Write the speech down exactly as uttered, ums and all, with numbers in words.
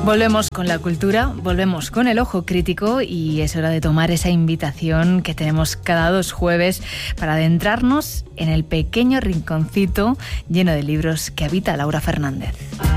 Volvemos con la cultura, volvemos con el ojo crítico y es hora de tomar esa invitación que tenemos cada dos jueves para adentrarnos en el pequeño rinconcito lleno de libros que habita Laura Fernández.